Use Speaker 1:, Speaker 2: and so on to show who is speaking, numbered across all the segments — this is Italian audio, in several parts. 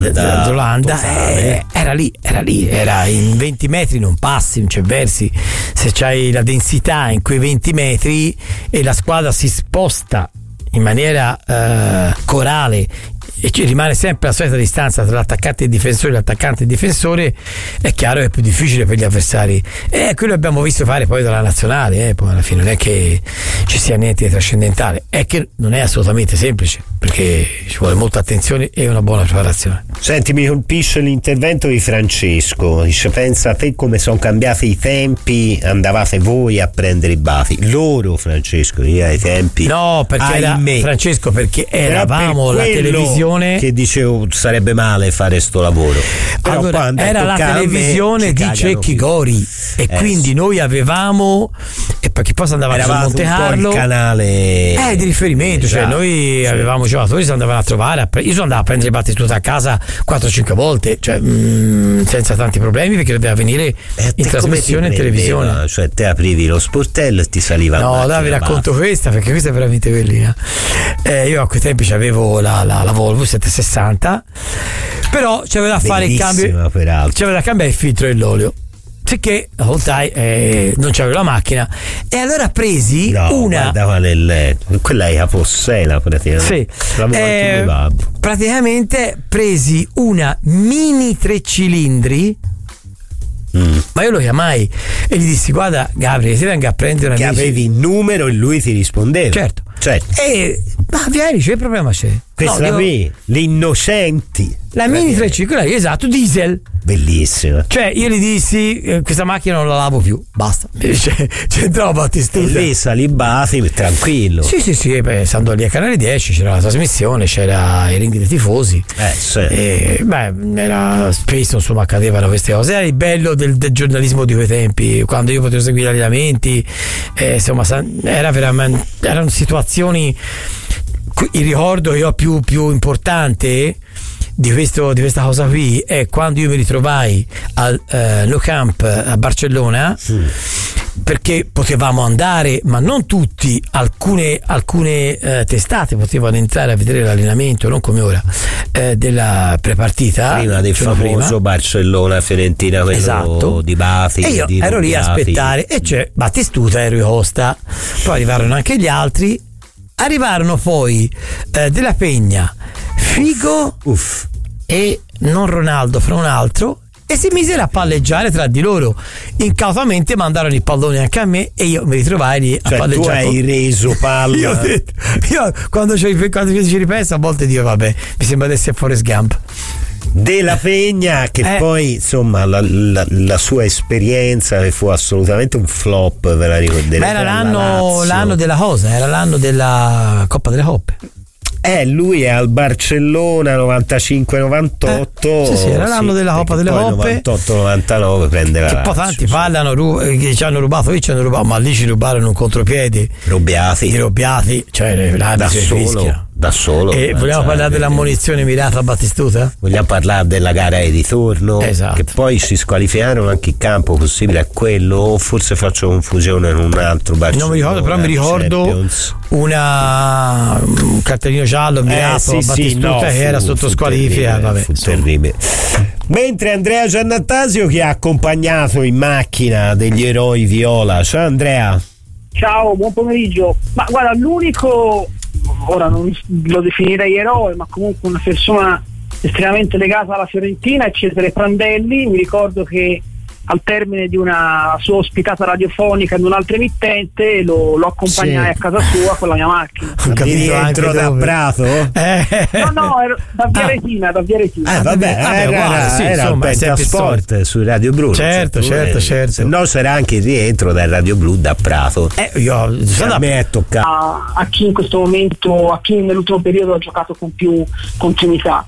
Speaker 1: d'Olanda, era lì, era in 20 metri, non passi, non c'è versi. Se c'hai la densità in quei 20 metri e la squadra si sposta in maniera corale e ci rimane sempre la solita distanza tra l'attaccante e il difensore, l'attaccante e il difensore, è chiaro che è più difficile per gli avversari. E quello abbiamo visto fare poi dalla nazionale, poi alla fine non è che ci sia niente di trascendentale, è che non è assolutamente semplice, perché ci vuole molta attenzione e una buona preparazione.
Speaker 2: Senti, mi colpisce l'intervento di Francesco, dice: pensa a te come sono cambiati i tempi, andavate voi a prendere i bafi. Loro, Francesco, io ai tempi,
Speaker 1: no, perché Francesco, perché eravamo la televisione che
Speaker 2: dicevo sarebbe male fare sto lavoro. Però
Speaker 1: allora, era la televisione di Cecchi Gori e quindi noi avevamo, e perché poi si andava su Monte Carlo,
Speaker 2: il canale
Speaker 1: di riferimento, cioè noi avevamo giocatori, si andavano a trovare, io sono andato a prendere Battistuta a casa 4-5 volte, cioè senza tanti problemi, perché doveva venire in trasmissione in televisione.
Speaker 2: Cioè te aprivi lo sportello e ti saliva.
Speaker 1: No, dai, vi racconto questa, perché questa è veramente bellina. Io a quei tempi c'avevo la Volvo 760, però c'aveva da fare il cambio, c'aveva da cambiare il filtro e l'olio, sicché non c'avevo la macchina, e allora presi quella è Capossela praticamente. Sì. Praticamente presi una mini 3 cilindri. Ma io lo chiamai e gli dissi: guarda Gabriele, ti venga a prendere una
Speaker 2: che avevi il numero e lui ti rispondeva.
Speaker 1: Certo. E ma vieni, c'è il problema, c'è
Speaker 2: questa qui, l'innocenti,
Speaker 1: la mini 3C, quella lì, esatto, diesel,
Speaker 2: bellissima.
Speaker 1: Cioè io gli dissi: questa macchina non la lavo più, basta. C'entrava Battistuta
Speaker 2: e lì salibati tranquillo.
Speaker 1: Sì, stando lì a Canale 10 c'era la trasmissione, c'era i ring dei tifosi,
Speaker 2: sì.
Speaker 1: Era spesso, insomma, accadevano queste cose. Era il bello del giornalismo di quei tempi, quando io potevo seguire gli allenamenti, insomma, erano situazioni. Il ricordo che io ho più importante di questa cosa qui è quando io mi ritrovai al Nou Camp a Barcellona, perché potevamo andare, ma non tutti, alcune testate potevano entrare a vedere l'allenamento, non come ora, della prepartita
Speaker 2: prima del famoso Barcellona-Fiorentina, quello, esatto, di Baffi,
Speaker 1: e io ero lì a aspettare, e c'è Battistuta, ero Costa, poi arrivarono anche gli altri, arrivarono poi Della Pegna, Figo e non Ronaldo, fra un altro, e si misero a palleggiare tra di loro. Incautamente mandarono il pallone anche a me e io mi ritrovai lì a palleggiare.
Speaker 2: Tu hai reso palla.
Speaker 1: io quando ci ripenso a volte dico: vabbè, mi sembra di essere Forrest Gump.
Speaker 2: Della Pegna, che poi insomma la sua esperienza che fu assolutamente un flop, ve la ricorderete.
Speaker 1: Ma era l'anno della cosa, era l'anno della Coppa delle Coppe.
Speaker 2: Lui è al Barcellona 95-98.
Speaker 1: Sì, era l'anno della Coppa delle Coppe.
Speaker 2: 98-99 prende la
Speaker 1: Lazio. Poi tanti parlano che ci hanno rubato, ma lì ci rubarono un contropiede. Robbiati, cioè da solo. E vogliamo parlare dell'ammonizione mirata a Battistuta?
Speaker 2: Vogliamo parlare della gara di ritorno, esatto, che poi si squalificarono anche in campo, possibile a quello, o forse faccio confusione con un altro Barcellona.
Speaker 1: Non mi ricordo, però mi ricordo un cartellino giallo mirato a Battistuta che era sotto squalifica.
Speaker 2: Fu terribile. Mentre Andrea Giannattasio, che ha accompagnato in macchina degli eroi viola. Ciao Andrea.
Speaker 3: Ciao, buon pomeriggio. Ma guarda, l'unico, ora non lo definirei eroe, ma comunque una persona estremamente legata alla Fiorentina è Cesare Prandelli. Mi ricordo che al termine di una sua ospitata radiofonica in un'altra emittente lo accompagnai a casa sua con la mia macchina.
Speaker 2: Dentro da Prato?
Speaker 3: No, ero da Via Retina.
Speaker 2: Era un Pentasport su Radio Blu.
Speaker 1: Certo.
Speaker 2: Se no c'era anche il rientro dal Radio Blu da Prato. A me è toccato.
Speaker 3: A chi in questo momento, a chi nell'ultimo periodo ha giocato con più continuità.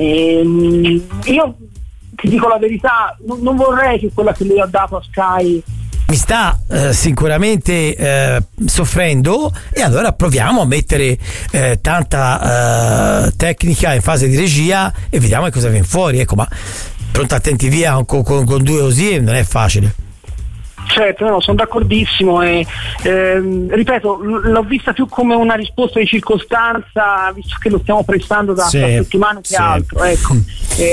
Speaker 3: Io ti dico la verità, non vorrei che quella che lui ha dato a Sky
Speaker 1: mi sta sicuramente soffrendo, e allora proviamo a mettere tanta tecnica in fase di regia e vediamo che cosa viene fuori. Ecco, ma pronto, attenti via con due così non è facile.
Speaker 3: Certo, no, sono d'accordissimo e ripeto, l'ho vista più come una risposta di circostanza, visto che lo stiamo prestando da settimane che altro, ecco.